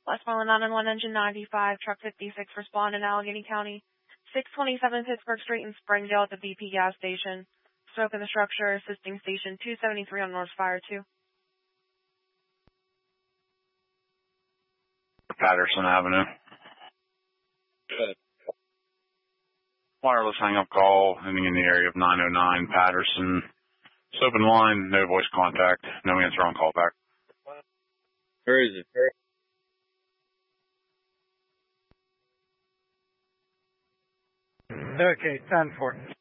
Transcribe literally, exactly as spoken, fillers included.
Westmoreland nine one one, engine ninety-five, truck fifty-six, respond in Allegheny County. six twenty-seven Pittsburgh Street in Springdale at the B P gas station. Smoke in the structure, assisting station two seventy-three on North Fire two. Patterson Avenue. Good. Wireless hang-up call, ending in the area of nine oh nine Patterson. It's open line, no voice contact, no answer on callback. Where is it? Okay, ten four.